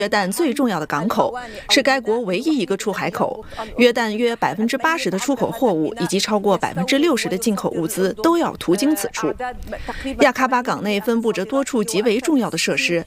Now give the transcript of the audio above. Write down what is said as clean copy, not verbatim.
约旦最重要的港口，是该国唯一一个出海口。约旦约80%的出口货物以及超过60%的进口物资都要途经此处。亚喀巴港内分布着多处极为重要的设施，